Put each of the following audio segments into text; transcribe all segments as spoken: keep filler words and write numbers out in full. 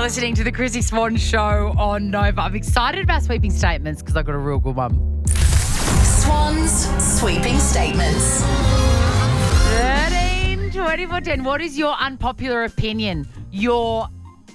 listening to the Chrissy Swan Show on Nova. I'm excited about sweeping statements because I've got a real good one. Swan's sweeping statements. thirteen twenty-four ten. What is your unpopular opinion? Your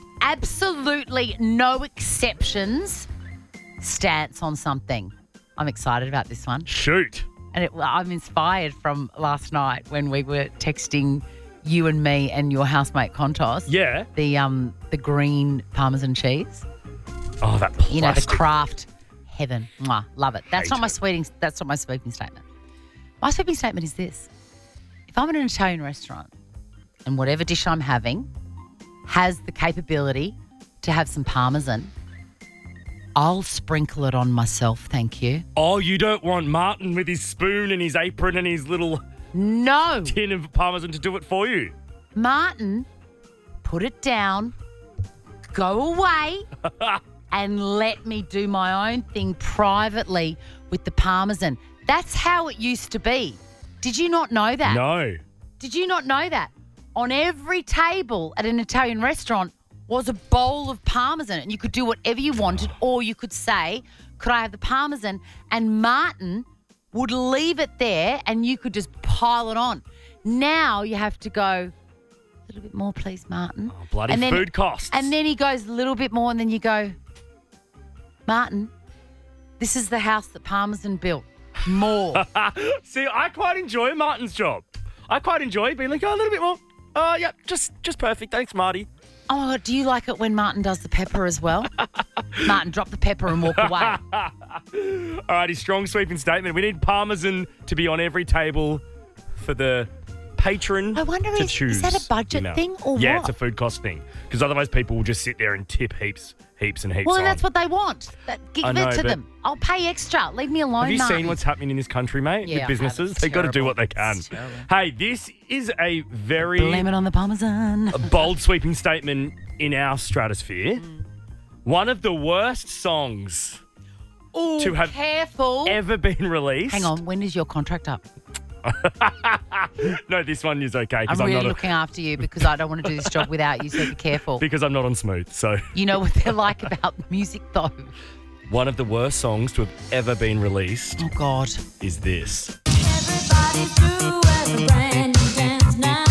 absolutely no exceptions stance on something. I'm excited about this one. Shoot. And it, I'm inspired from last night when we were texting you and me and your housemate Contos. Yeah. The um the green Parmesan cheese. Oh, that plastic. You know, the craft heaven. Mwah, love it. That's Hate not my it. sweeping that's not my sweeping statement. My sweeping statement is this. If I'm in an Italian restaurant and whatever dish I'm having has the capability to have some Parmesan, I'll sprinkle it on myself, thank you. Oh, you don't want Martin with his spoon and his apron and his little No. tin of Parmesan to do it for you? Martin, put it down, go away, and let me do my own thing privately with the Parmesan. That's how it used to be. Did you not know that? No. Did you not know that? On every table at an Italian restaurant was a bowl of Parmesan, and you could do whatever you wanted, or you could say, could I have the Parmesan? And Martin would leave it there and you could just pile it on. Now you have to go, a little bit more, please, Martin. Oh, bloody and then, food costs. And then he goes a little bit more, and then you go, Martin, this is the house that Parmesan built. More. See, I quite enjoy Martin's job. I quite enjoy being like, oh, a little bit more. Oh, yeah, just just perfect. Thanks, Marty. Oh, my God, do you like it when Martin does the pepper as well? Martin, drop the pepper and walk away. All righty, strong sweeping statement. We need Parmesan to be on every table for the patron I wonder, to is, choose. is that a budget you know. thing or yeah, what? it's a food cost thing. Because otherwise people will just sit there and tip heaps, heaps and heaps Well, on. that's what they want. That, give I know, it to but- them. I'll pay extra. Leave me alone, Have you Martin. seen what's happening in this country, mate? Yeah, I with have. businesses? It's They've got to do terrible. what they can. It's terrible. Hey, this is a very Blame it on the Parmesan. bold sweeping statement in our stratosphere. Mm. One of the worst songs Oh, to have careful. ever been released. Hang on, when is your contract up? No, this one is okay I'm because I'm, really not a, looking after you because I don't want to do this job without you, so be careful. because I'm not on smooth. So You know what they're like about music, though. one of the worst songs to have ever been released Oh, God. is this. Everybody do a brand new dance now.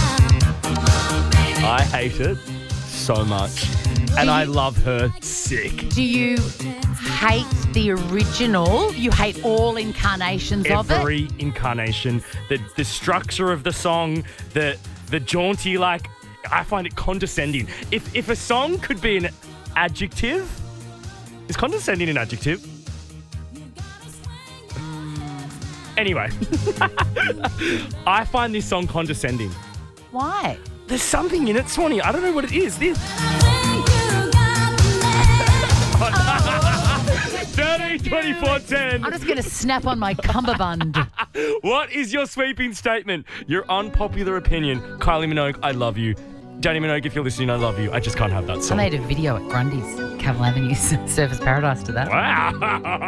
I hate it so much, and I love her sick. Do you hate the original? You hate all incarnations of it? Every incarnation, the the structure of the song, the the jaunty, like, I find it condescending. If if a song could be an adjective, is condescending an adjective? Anyway, I find this song condescending. Why? There's something in it, Swanee. I don't know what it is. This thirteen twenty-four ten. I'm just going to snap on my cummerbund. What is your sweeping statement? Your unpopular opinion. Kylie Minogue, I love you. Danny Minogue, if you're listening, I love you. I just can't have that I song. made a video at Grundy's, Cavill Avenue, Surfers Paradise to that. Wow.